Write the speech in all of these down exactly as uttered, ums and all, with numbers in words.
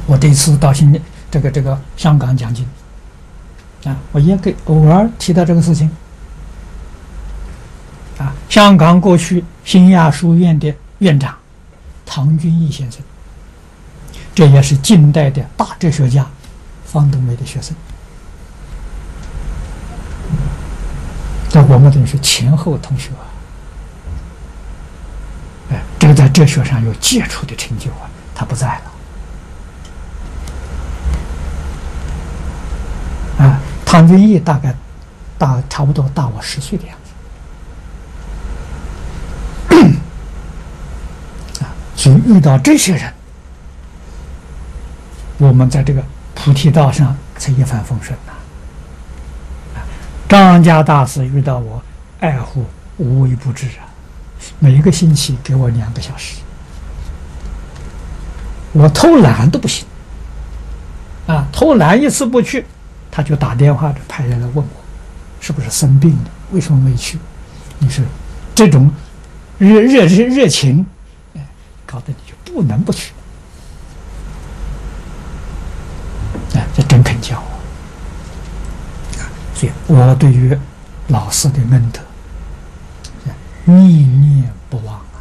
我这次到新这个这个香港讲经啊，我也给偶尔提到这个事情啊。香港过去新亚书院的院长唐君毅先生，这也是近代的大哲学家方东梅的学生。那我们等于是前后同学啊，哎，这个在哲学上有杰出的成就啊，他不在了。啊，唐君毅大概大差不多大我十岁的样子，啊，所以遇到这些人，我们在这个菩提道上才一帆风顺呐。张家大师遇到我，爱护无微不至啊，每一个星期给我两个小时，我偷懒都不行啊，偷懒一次不去，他就打电话派人来问我，是不是生病了，为什么没去？你是这种热热热热情，哎，搞得你就不能不去，哎，这真肯教我。所以我对于老师的恩德念念不忘啊！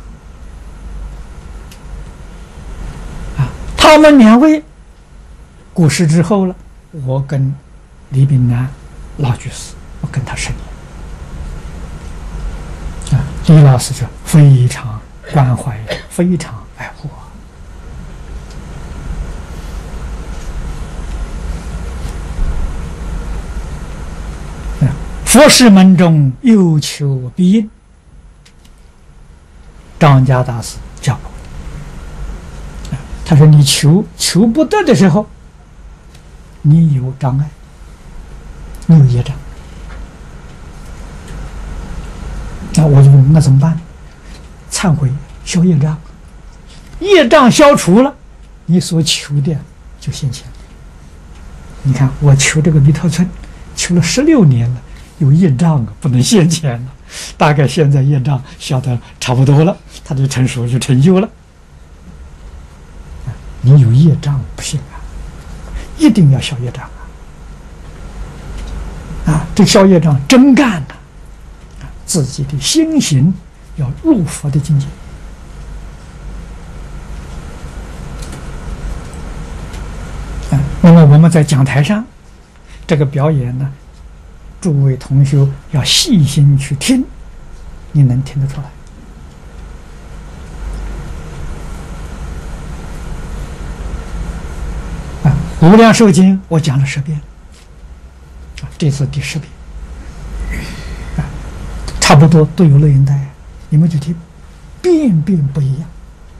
啊，他们两位过世之后了，我跟李炳南老居士，我跟他生意啊，李老师就非常关怀，非常爱护啊。佛事门中有求必应，张家大师教我，他说你求求不得的时候，你有障碍，你有业障，那我就问那怎么办？忏悔消业障，业障消除了，你所求的就现前。你看我求这个弥陀村，求了十六年了。有业障啊，不能现前了。大概现在业障消得差不多了，他就成熟就成就了。你有业障不行啊，一定要消业障啊！啊，这消业障真干呐、啊！自己的心行要入佛的境界。啊，那么我们在讲台上这个表演呢？诸位同学要细心去听，你能听得出来啊？无量寿经我讲了十遍啊，这次第十遍啊，差不多都有录音带，你们去听，遍遍不一样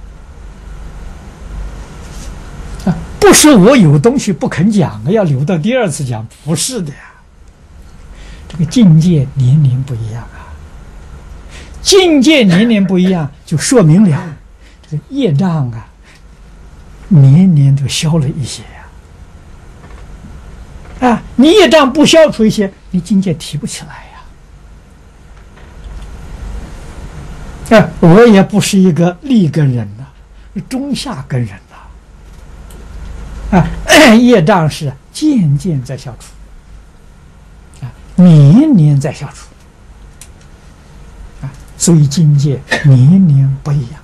啊！不是我有东西不肯讲，要留到第二次讲，不是的呀。这个境界年龄不一样啊，境界年龄不一样，就说明了这个业障啊，年年就消了一些呀、啊。啊，你业障不消除一些，你境界提不起来呀、啊。啊，我也不是一个立根人呐、啊，中下根人呐、啊。啊，业障是渐渐在消除。年年在消除啊，所以境界年年不一样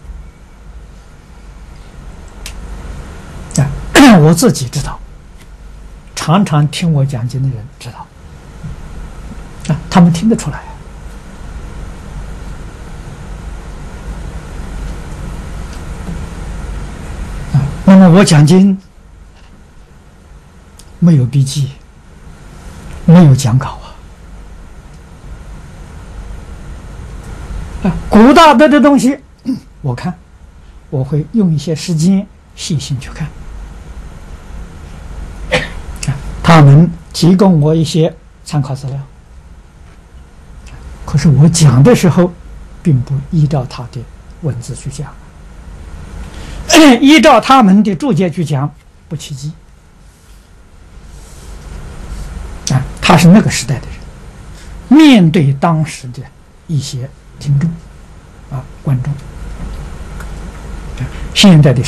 啊。我自己知道，常常听我讲经的人知道啊，他们听得出来啊。那么我讲经没有笔记。没有讲稿啊！啊，古大德的东西，我看我会用一些时间细心去看。啊，他们提供我一些参考资料，可是我讲的时候，并不依照他的文字去讲，依照他们的注解去讲，不契机。他是那个时代的人，面对当时的一些听众啊观众，现在的